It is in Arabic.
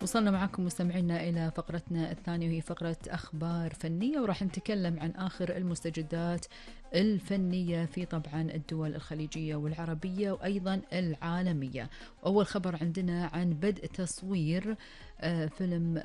وصلنا معكم مستمعينا إلى فقرتنا الثانية وهي فقرة أخبار فنية، وراح نتكلم عن آخر المستجدات الفنية في طبعا الدول الخليجية والعربية وأيضا العالمية. أول خبر عندنا عن بدء تصوير فيلم